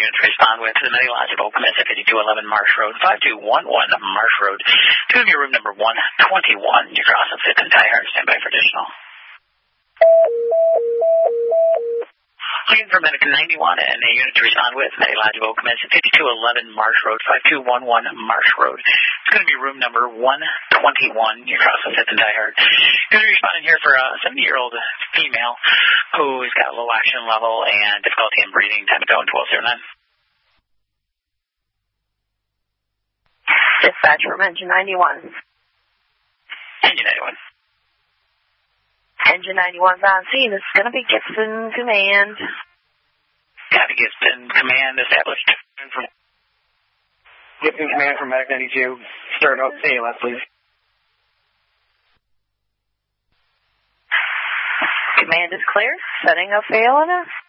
units respond with the Many Lodge of Oakland at 5211 Marsh Road, 5211 Marsh Road. To your room number 121. You're crossing 5th and Tyhart. Stand by for additional. Looking for Medic 91 and a unit to respond with Many Lodge of Oakland at 5211 Marsh Road, 5211 Marsh Road. It's going to be room number 121. You're crossing 5th and Tyhart. Going to be responding here for a 70-year-old female who's got low oxygen level and difficulty in breathing. Time to go in 1209. Dispatch from Engine 91. Engine 91. Engine 91's on scene. This is going to be Gibson Command. Copy, Gibson Command established. Gibson Command from Medic 92. Start up ALS, please. Command is clear. Setting up ALS.